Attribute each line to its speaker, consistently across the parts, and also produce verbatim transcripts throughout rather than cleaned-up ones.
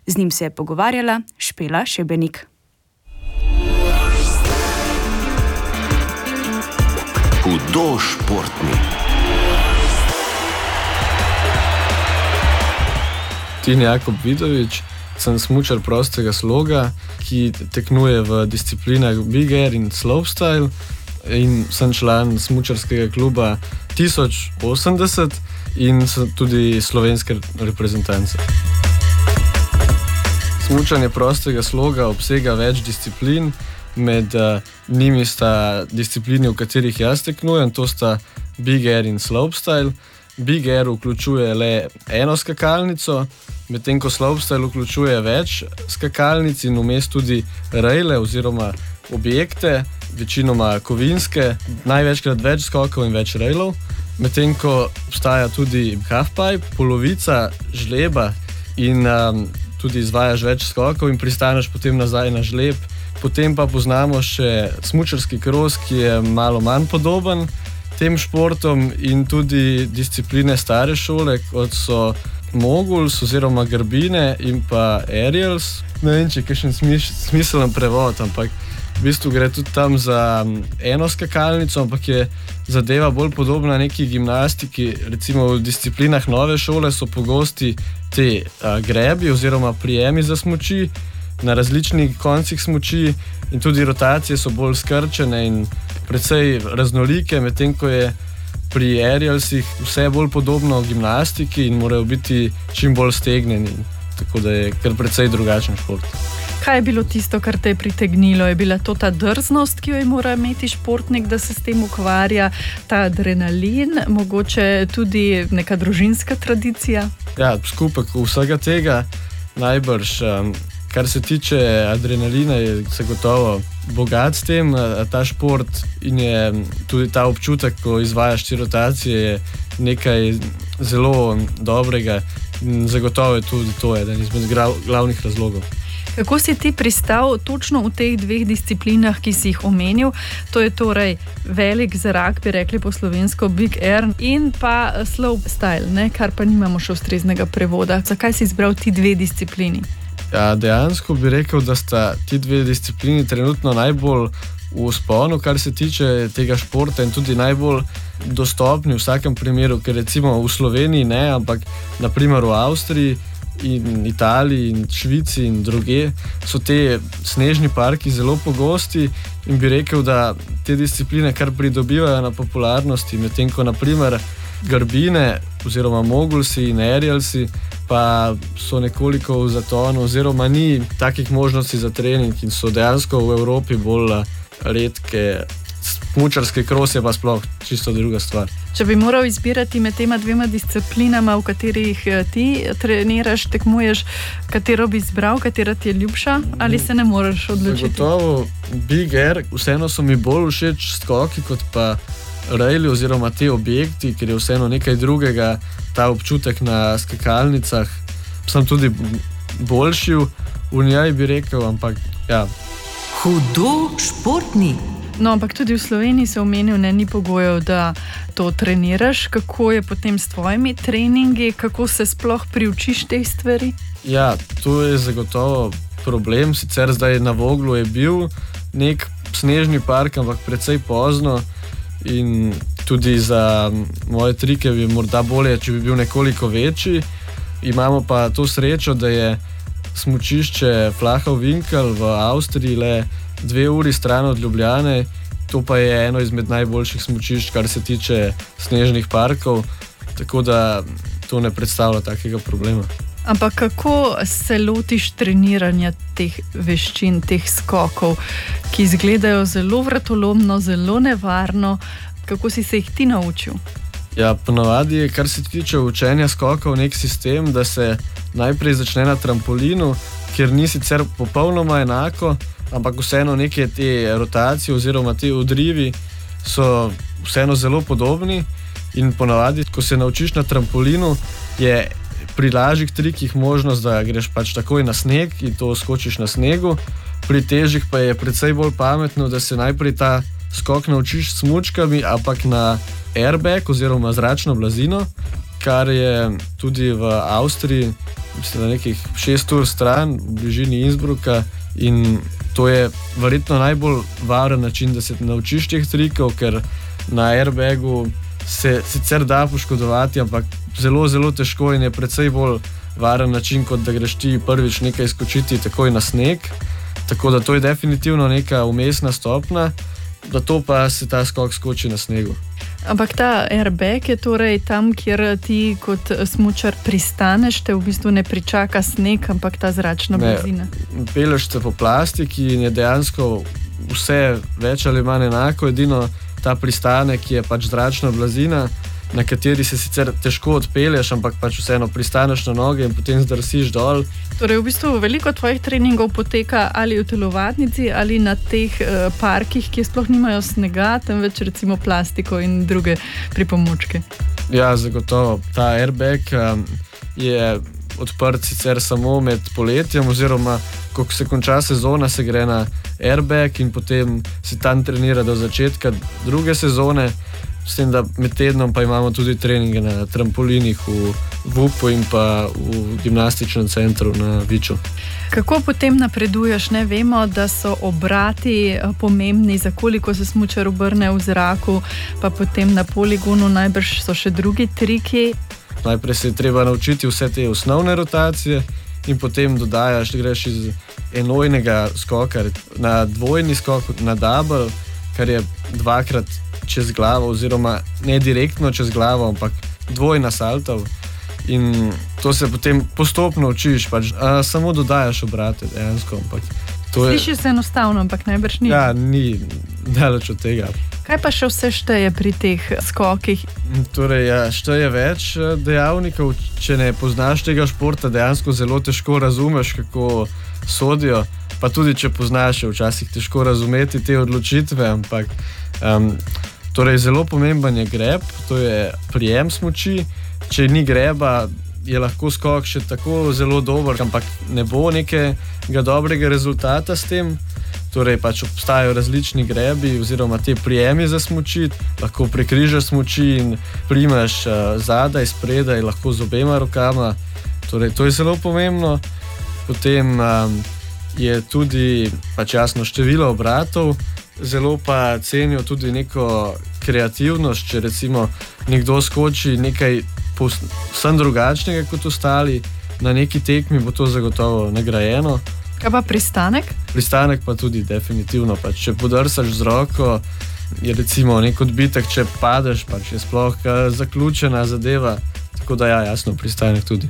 Speaker 1: Z njim se je pogovarjala Špela Šebenik.
Speaker 2: Hudo športni.
Speaker 3: Tin Jakob Vidovič, sem smučar prostega sloga, ki tekmuje v disciplinah Big Air in Slopestyle in sem član smučarskega kluba tisoč osemdeset in sem tudi slovenske reprezentance. Smučanje prostega sloga obsega več disciplin, med uh, njimi sta disciplini, v katerih jaz tekmujem, to sta Big Air in Slopestyle. Big Air vključuje le eno skakalnico, medtem ko Slopestyle vključuje več skakalnic in vmes tudi raile oziroma objekte, večinoma kovinske, največkrat več skokov in več railov, medtem ko obstaja tudi halfpipe, polovica žleba in um, tudi izvajaš več skokov in pristaneš potem nazaj na žleb. Potem pa poznamo še smučarski kros, ki je malo manj podoben tem športom in tudi discipline stare šole, kot so moguls oziroma grbine in pa aerials. Ne vem, če je kakšen smiselen prevod, ampak v bistvu gre tudi tam za eno skakalnico, ampak je zadeva bolj podobna neki gimnastiki. Recimo v disciplinah nove šole so pogosti te a, grebi oziroma prijemi za smuči na različnih koncih smuči in tudi rotacije so bolj skrčene in precej raznolike, medtem ko je pri aerialsih vse bolj podobno gimnastiki in morajo biti čim bolj stegnjeni, tako da je kar precej drugačen šport.
Speaker 4: Kaj je bilo tisto, kar te je pritegnilo? Je bila to ta drznost, ki jo je mora imeti športnik, da se s tem ukvarja, ta adrenalin, mogoče tudi neka družinska tradicija? Ja,
Speaker 3: skupek vsega tega najbrž. Um, Kar se tiče adrenalina, je zagotovo bogat s tem, ta šport in je tudi ta občutek, ko izvajaš te rotacije, je nekaj zelo dobrega in zagotovo je tudi to eden izmed glavnih razlogov.
Speaker 4: Kako si ti pristal točno v teh dveh disciplinah, ki si jih omenil? To je torej velik zrak, bi rekli po slovensko Big Air in pa Slopestyle, ne? Kar pa nimamo še ustreznega prevoda. Zakaj si izbral ti dve disciplini?
Speaker 3: Ja, dejansko bi rekel, da sta ti dve disciplini trenutno najbolj v vzponu, kar se tiče tega športa in tudi najbolj dostopni v vsakem primeru, ker recimo v Sloveniji ne, ampak naprimer v Avstriji in Italiji in Švici in druge so te snežni parki zelo pogosti in bi rekel, da te discipline kar pridobivajo na popularnosti, medtem ko naprimer grbine oziroma mogulsi in aerialsi pa so nekoliko v zatonu oziroma ni takih možnosti za trening in so dejansko v Evropi bolj redke. Smučarski kros je pa sploh čisto druga stvar.
Speaker 4: Če bi moral izbirati med tema dvema disciplinama, v katerih ti treniraš, tekmuješ, katero bi izbral, katera ti je ljubša, ali se ne moreš odločiti?
Speaker 3: Zagotovo Big Air, vseeno so mi bolj všeč skoki kot pa raili oziroma te objekti, ker je vseeno nekaj drugega, ta občutek na skakalnicah. Sem tudi boljši v njej, bi rekel, ampak ja.
Speaker 2: Hudo športni.
Speaker 4: No, ampak tudi v Sloveniji se omenil, ne, ni pogojev, da to treniraš. Kako je potem s tvojimi treningi? Kako se sploh priučiš teh stvari?
Speaker 3: Ja, to je zagotovo problem. Sicer zdaj na Voglu je bil nek snežni park, ampak precej pozno in tudi za moje trike bi morda bolje, če bi bil nekoliko večji. Imamo pa to srečo, da je smučišče Flachau Winkel v Avstriji le dve uri stran od Ljubljane. To pa je eno izmed najboljših smučišč, kar se tiče snežnih parkov, tako da to ne predstavlja takega problema.
Speaker 4: Ampak kako se lotiš treniranja teh veščin, teh skokov, ki izgledajo zelo vratolomno, zelo nevarno? Kako si se jih ti naučil?
Speaker 3: Ja, ponavadi je, kar se tiče učenja skokov, nek sistem, da se najprej začne na trampolinu, kjer ni sicer popolnoma enako, ampak vseeno neke te rotacije oziroma te odrivi so vseeno zelo podobni in ponavadi, ko se naučiš na trampolinu, je pri lažjih trikih možnost, da greš pač takoj na sneg in to skočiš na snegu. Pri težjih pa je precej bolj pametno, da se najprej ta skok naučiš s smučkami, ampak na airbag oziroma zračno blazino, kar je tudi v Avstriji mislim, na nekih šest ur stran v bližini Innsbrucka in to je verjetno najbolj varen način, da se naučiš teh trikov, ker na airbagu se sicer da poškodovati, ampak zelo, zelo težko in je precej bolj varen način, kot da greš ti prvič nekaj skočiti takoj na sneg. Tako da to je definitivno neka umestna stopna, da to pa se ta skok skoči na snegu.
Speaker 4: Ampak ta airbag je torej tam, kjer ti kot smučar pristaneš, te v bistvu ne pričaka sneg, ampak ta zračna blazina.
Speaker 3: Peleš se po plastiki in je dejansko vse več ali manj enako, edino ta pristanek je pač zračna blazina, na kateri se sicer težko odpelješ, ampak pač vseeno pristaneš na noge in potem zdrsiš dol.
Speaker 4: Torej v bistvu veliko tvojih treningov poteka ali v telovadnici ali na teh uh, parkih, ki sploh nimajo snega, temveč recimo plastiko in druge pripomočke.
Speaker 3: Ja, zagotovo. Ta airbag um, je odprt sicer samo med poletjem oziroma ko se konča sezona, se gre na airbag in potem se tam trenira do začetka druge sezone. S tem, da med tednom pa imamo tudi treninge na trampolinih v V U P-u in pa v gimnastičnem centru na Viču.
Speaker 4: Kako potem napreduješ? Ne vemo, da so obrati pomembni, za koliko se smučar obrne v zraku, pa potem na poligonu najbrž so še drugi triki.
Speaker 3: Najprej se je treba naučiti vse te osnovne rotacije in potem dodajaš, greš iz enojnega skoka na dvojni skok, na double, kar je dvakrat čez glavo oziroma ne direktno čez glavo, ampak dvojna saltov in to se potem postopno učiš, pač a, samo dodajaš obrate dejansko.
Speaker 4: Sliši se enostavno, ampak najbrž ni.
Speaker 3: Ja, ni daleč od tega.
Speaker 4: Kaj pa še vse šteje pri teh skokih?
Speaker 3: Torej, ja, šteje več dejavnikov. Če ne poznaš tega športa, dejansko zelo težko razumeš, kako sodijo. Pa tudi, če poznaš, je včasih težko razumeti te odločitve, ampak um, torej, zelo pomemben je greb, to je prijem smuči. Če ni greba, je lahko skok še tako zelo dober, ampak ne bo nekega dobrega rezultata s tem. Torej, pač obstajajo različni grebi oziroma te prijemi za smuči. Lahko prekrižaš smuči in primeš uh, zadaj, spredaj, lahko z obema rokama. Torej, to je zelo pomembno. Potem um, je tudi pač jasno število obratov, zelo pa cenijo tudi neko kreativnost, če recimo nekdo skoči nekaj povsem drugačnega kot ostali, na neki tekmi bo to zagotovo nagrajeno.
Speaker 4: Kaj pa pristanek?
Speaker 3: Pristanek pa tudi definitivno, pač če podrsaš z roko, je recimo nek odbitek, če padeš, pač je sploh zaključena zadeva, tako da ja, jasno, pristanek tudi.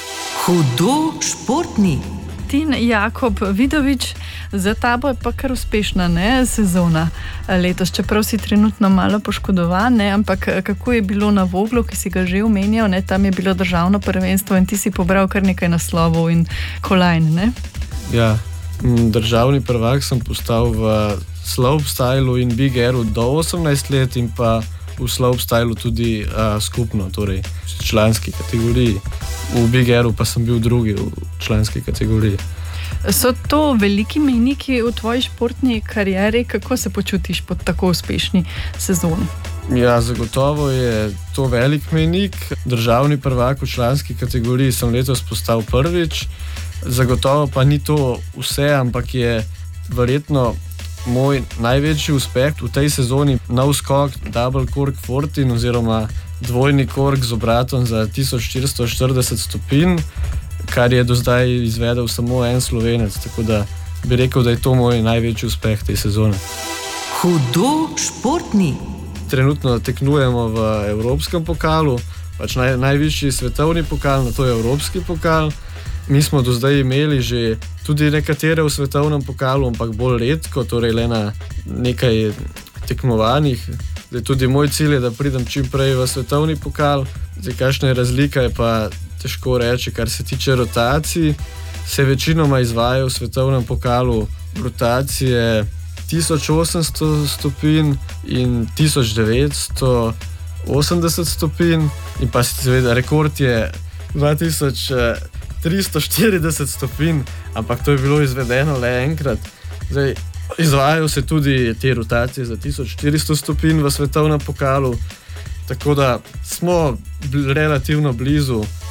Speaker 2: Hudo športni.
Speaker 4: Tin Jakob Vidovič, za tabo je pa kar uspešna ne, sezona letos, čeprav si trenutno malo poškodovan, ne, ampak kako je bilo na Voglu, ki si ga že omenjal, ne, tam je bilo državno prvenstvo in ti si pobral kar nekaj naslovov in kolajn, ne?
Speaker 3: Ja, državni prvak sem postal v slopestylu in big airu do osemnajst let in pa v slopestylu tudi uh, skupno, torej v članski kategoriji. V big airu pa sem bil drugi v članski kategoriji.
Speaker 4: So to veliki mejniki v tvoji športni karieri? Kako se počutiš po tako uspešni sezoni?
Speaker 3: Ja, zagotovo je to velik mejnik. Državni prvak v članski kategoriji sem letos postal prvič. Zagotovo pa ni to vse, ampak je verjetno moj največji uspeh v tej sezoni nov skok double cork fourteen oziroma dvojni kork z obratom za tisoč štiristo štirideset stopinj, kar je do zdaj izvedel samo en Slovenec, tako da bi rekel, da je to moj največji uspeh te sezone.
Speaker 2: Hudo športni.
Speaker 3: Trenutno tekmujemo v Evropskem pokalu, pač naj, najvišji svetovni pokal, na to je Evropski pokal. Mi smo do zdaj imeli že tudi nekatere v svetovnem pokalu, ampak bolj redko, torej le na nekaj tekmovanjih. Zdaj, tudi moj cilj je, da pridem čim prej v svetovni pokal. Zdaj, kakšna je razlika, je pa težko reči. Kar se tiče rotacij, se večinoma izvajajo v svetovnem pokalu rotacije tisoč osemsto stopinj in tisoč devetsto osemdeset stopinj in pa seveda rekord je dva tisoč tristo štirideset stopinj, ampak to je bilo izvedeno le enkrat. Zdaj, izvajajo se tudi te rotacije za tisoč štiristo stopinj v svetovnem pokalu, tako da smo bl- relativno blizu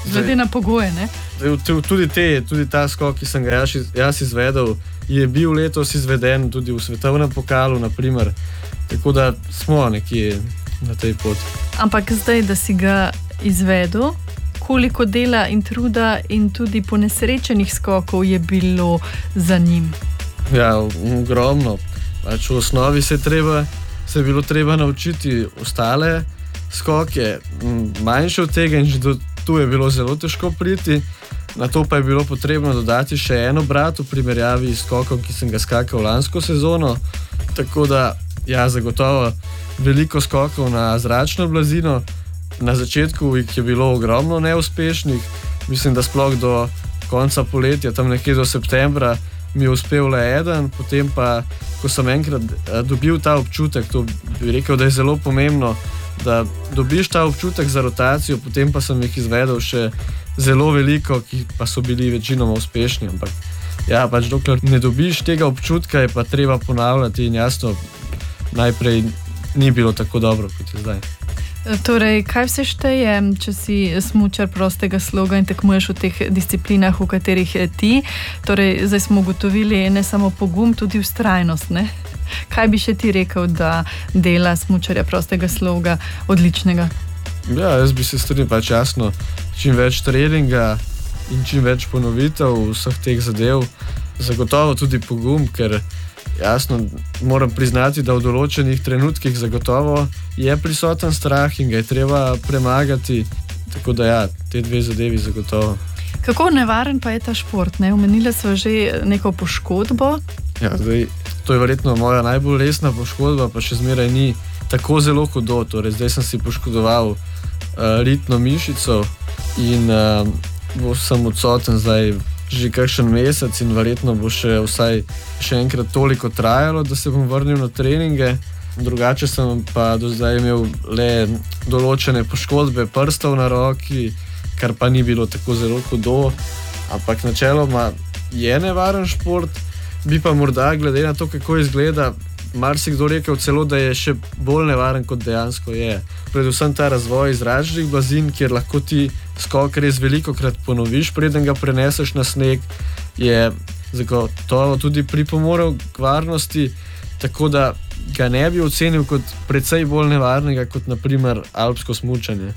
Speaker 4: Glede na pogoje, ne?
Speaker 3: Tudi, te, tudi ta skok, ki sem ga jaz, jaz izvedel, je bil letos izveden tudi v svetovnem pokalu, naprimer. Tako da smo nekje na tej poti.
Speaker 4: Ampak zdaj, da si ga izvedel, koliko dela in truda in tudi ponesrečenih skokov je bilo za njim?
Speaker 3: Ja, ogromno. Pač v osnovi se je, treba, se je bilo treba naučiti ostale skoke, manjše od tega, in že do tu je bilo zelo težko priti. Na to pa je bilo potrebno dodati še eno brat v primerjavi s skokom, ki sem ga skakal lansko sezono. Tako da, ja, zagotovo veliko skokov na zračno blazino. Na začetku jih je bilo ogromno neuspešnih. Mislim, da sploh do konca poletja, tam nekje do septembra, mi je uspel le eden. Potem pa, ko sem enkrat dobil ta občutek, to bi rekel, da je zelo pomembno, da dobiš ta občutek za rotacijo, potem pa sem jih izvedel še zelo veliko, ki pa so bili večinoma uspešni. Ampak ja, pač dokler ne dobiš tega občutka, je pa treba ponavljati in jasno, najprej ni bilo tako dobro, kot je zdaj.
Speaker 4: Torej, kaj vse šteje, če si smučar prostega sloga in tekmuješ v teh disciplinah, v katerih ti? Torej, zdaj smo ugotovili ne samo pogum, tudi vztrajnost, ne? Kaj bi še ti rekel, da dela smučarja prostega sloga odličnega?
Speaker 3: Ja, jaz bi se strinjal, pač jasno, čim več treninga in čim več ponovitev vseh teh zadev, zagotovo tudi pogum, ker jasno, moram priznati, da v določenih trenutkih zagotovo je prisoten strah in ga je treba premagati, tako da ja, te dve zadevi zagotovo.
Speaker 4: Kako nevaren pa je ta šport, ne? Omenila sva že neko poškodbo.
Speaker 3: Ja, zdaj, to je verjetno moja najbolj resna poškodba, pa še zmeraj ni tako zelo hudo. Torej, zdaj sem si poškodoval uh, ritno mišico in uh, bo sem odsoten zdaj že kakšen mesec in verjetno bo še vsaj še enkrat toliko trajalo, da se bom vrnil na treninge. Drugače sem pa do zdaj imel le določene poškodbe prstov na roki, kar pa ni bilo tako zelo hudo, ampak načeloma je nevaren šport, bi pa morda glede na to, kako izgleda, marsikdo rekel celo, da je še bolj nevaren, kot dejansko je. Predvsem ta razvoj zračnih blazin, kjer lahko ti skok res velikokrat ponoviš, preden ga preneseš na sneg, je zagotovo tudi pripomorel k varnosti, tako da ga ne bi ocenil kot precej bolj nevarnega, kot na primer alpsko smučanje.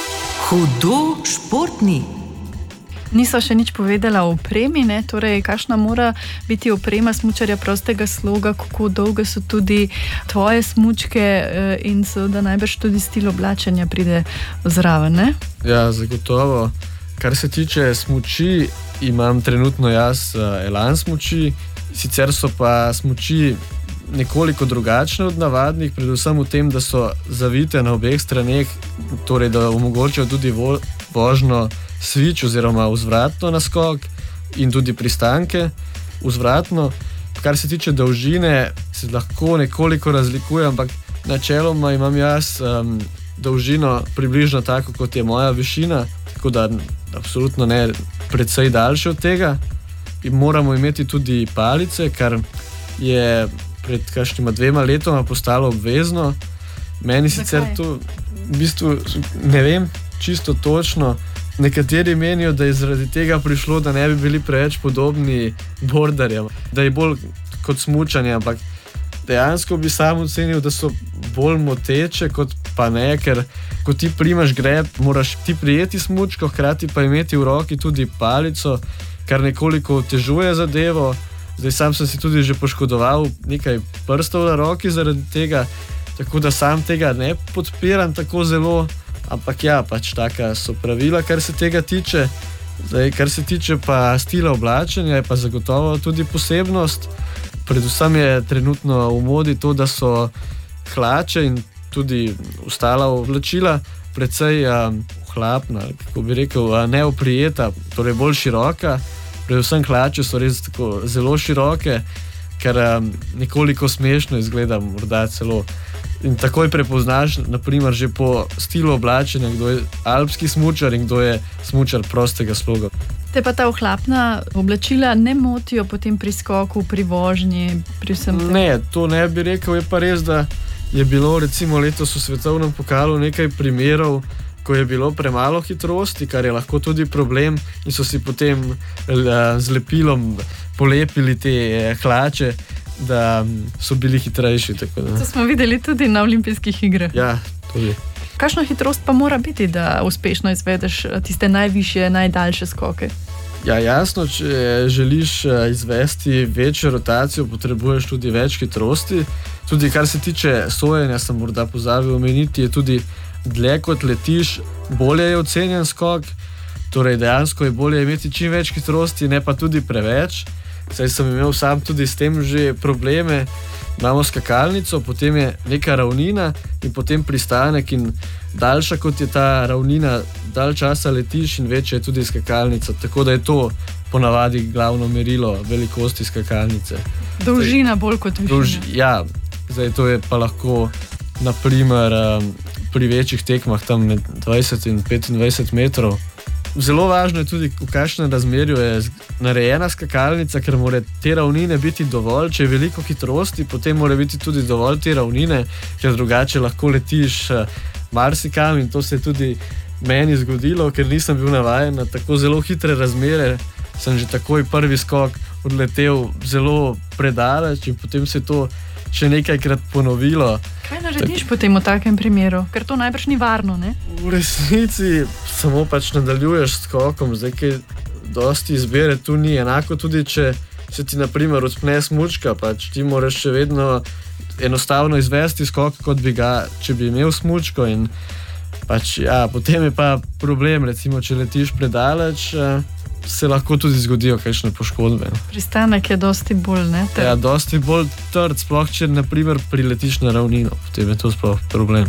Speaker 2: Hudo športni.
Speaker 4: Nisva še nič povedala o opremi, ne? Torej, kakšna mora biti oprema smučarja prostega sloga, kako dolge so tudi tvoje smučke in seveda najbrž tudi stil oblačenja pride zraven, ne?
Speaker 3: Ja, zagotovo. Kar se tiče smuči, imam trenutno jaz Elan smuči, sicer so pa smuči nekoliko drugačne od navadnih, predvsem v tem, da so zavite na obeh straneh, torej da omogočajo tudi vo- vožnjo svič oziroma vzvratno naskok in tudi pristanke vzvratno. Kar se tiče dolžine, se lahko nekoliko razlikuje, ampak načeloma imam jaz um, dolžino približno tako, kot je moja višina, tako da absolutno ne precej daljše od tega. In moramo imeti tudi palice, kar je pred kakšnima dvema letoma postalo obvezno. Meni sicer to v bistvu ne vem čisto točno. Nekateri menijo, da je zaradi tega prišlo, da ne bi bili preveč podobni borderjem, da je bolj kot smučanje, ampak dejansko bi sam ocenil, da so bolj moteče, kot pa ne, ker ko ti primaš greb, moraš ti prijeti smučko, hkrati pa imeti v roki tudi palico, kar nekoliko otežuje zadevo. Zdaj sam sem si tudi že poškodoval nekaj prstov na roki zaradi tega, tako da sam tega ne podpiram tako zelo. Ampak ja, pač taka so pravila, kar se tega tiče. Zdaj, kar se tiče pa stila oblačenja, je pa zagotovo tudi posebnost. Predvsem je trenutno v modi to, da so hlače in tudi ostala oblačila precej um, ohlapna, kako bi rekel, neoprijeta, torej bolj široka. Predvsem hlače so res tako zelo široke, ker um, nekoliko smešno izgleda morda celo. In takoj prepoznaš, naprimer, že po stilu oblačenja, kdo je alpski smučar in kdo je smučar prostega sloga.
Speaker 4: Te pa ta ohlapna oblačila ne motijo potem pri skoku, pri vožnji, pri vsem tem?
Speaker 3: Ne, to ne bi rekel. Je pa res, da je bilo recimo letos v svetovnem pokalu nekaj primerov, ko je bilo premalo hitrosti, kar je lahko tudi problem, in so si potem uh, z lepilom polepili te eh, hlače, da so bili hitrejši. Tako,
Speaker 4: to smo videli tudi na olimpijskih igrah.
Speaker 3: Ja, tudi.
Speaker 4: Kakšna hitrost pa mora biti, da uspešno izvedeš tiste najvišje, najdaljše skoke?
Speaker 3: Ja, jasno, če želiš izvesti večjo rotacijo, potrebuješ tudi več hitrosti. Tudi kar se tiče sojenja, sem morda pozabil omeniti, je tudi dlje kot letiš, bolje je ocenjen skok. Torej, dejansko je bolje imeti čim več hitrosti, ne pa tudi preveč. Saj sem imel sam tudi s tem že probleme. Imamo skakalnico, potem je neka ravnina in potem pristanek, in daljša kot je ta ravnina, dalj časa letiš in večja je tudi skakalnica. Tako da je to ponavadi glavno merilo velikosti skakalnice.
Speaker 4: Dolžina bolj kot višina.
Speaker 3: Dolž, ja, zdaj to je pa lahko naprimer pri večjih tekmah tam med dvajset in petindvajset metrov. Zelo važno je tudi, v kakšnem razmerju je narejena skakalnica, ker mora te ravnine biti dovolj. Če je veliko hitrosti, potem mora biti tudi dovolj te ravnine, ker drugače lahko letiš marsikam, in to se je tudi meni zgodilo, ker nisem bil navajen na tako zelo hitre razmere. Sem že takoj prvi skok odletel zelo predaleč in potem se je to še nekajkrat ponovilo.
Speaker 4: Kaj narediš potem v takem primeru? Ker to najbrž ni varno, ne?
Speaker 3: V resnici samo pač nadaljuješ s skokom, zdaj kaj dosti izbere tu ni. Enako tudi, če se ti na primer odpne smučka, pač ti moraš še vedno enostavno izvesti skok, kot bi ga, če bi imel smučko, in pač ja, potem je pa problem, recimo, če letiš predaleč, se lahko tudi zgodijo kakšne poškodbe.
Speaker 4: Pristanek je dosti bolj, ne?
Speaker 3: Ja, dosti bolj trd, sploh če na primer priletiš na ravnino, potem je to sploh problem.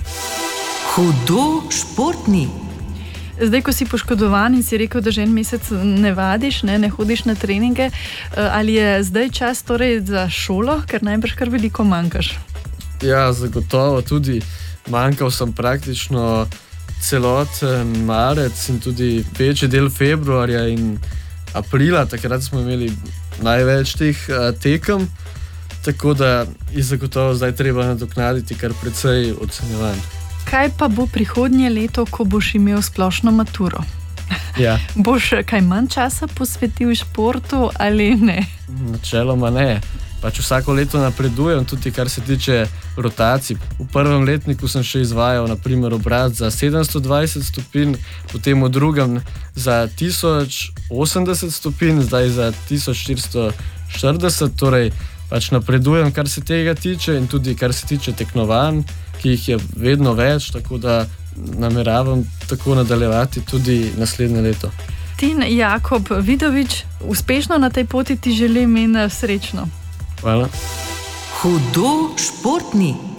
Speaker 2: Hudo športni.
Speaker 4: Zdaj, ko si poškodovan in si rekel, da že en mesec ne vadiš, ne, ne hodiš na treninge, ali je zdaj čas torej za šolo, ker najbrž kar veliko manjkaš?
Speaker 3: Ja, zagotovo tudi. Manjkal sem praktično celoten marec in tudi večji del februarja in aprila. Takrat smo imeli največ teh uh, tekem, tako da je zagotovo zdaj treba nadoknaditi kar precej ocenjevanj.
Speaker 4: Kaj pa bo prihodnje leto, ko boš imel splošno maturo?
Speaker 3: Ja.
Speaker 4: Boš kaj manj časa posvetil športu ali ne?
Speaker 3: Načeloma ne. Pač vsako leto napredujem, tudi kar se tiče rotacij. V prvem letniku sem še izvajal na primer obrat za sedemsto dvajset stopinj, potem v drugem za tisoč osemdeset stopinj, zdaj za tisoč štiristo štirideset, torej pač napredujem, kar se tega tiče, in tudi kar se tiče tekmovanj, ki jih je vedno več, tako da nameravam tako nadaljevati tudi naslednje leto.
Speaker 4: Tin Jakob Vidovič, uspešno na tej poti ti želim in srečno.
Speaker 3: Hvala.
Speaker 2: Hudo športni.